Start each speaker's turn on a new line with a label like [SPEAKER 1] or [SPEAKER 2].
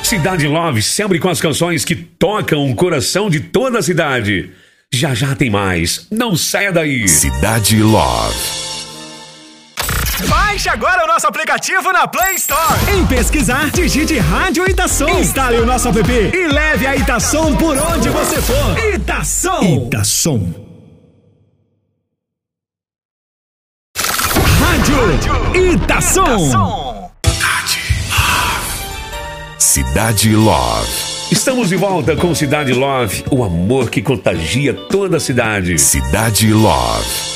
[SPEAKER 1] Cidade Love, sempre com as canções que tocam o coração de toda a cidade. Já já tem mais, não saia daí.
[SPEAKER 2] Cidade Love.
[SPEAKER 3] Baixe agora o nosso aplicativo na Play Store.
[SPEAKER 4] Em pesquisar, digite Rádio Itação. Instale o nosso app e leve a Itação por onde você for. Itação. Itação. Rádio Itação.
[SPEAKER 2] Cidade Love.
[SPEAKER 1] Estamos de volta com Cidade Love, o amor que contagia toda a cidade.
[SPEAKER 2] Cidade Love.